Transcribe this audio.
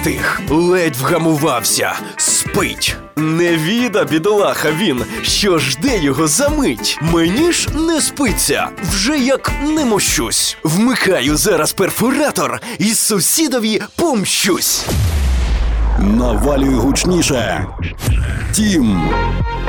встиг, ледь вгамувався, спить. Невіда, бідолаха він, що жде його за мить. Мені ж не спиться, вже як не мощусь. Вмикаю зараз перфоратор і сусідові помщусь. Навалюй гучніше. Тім.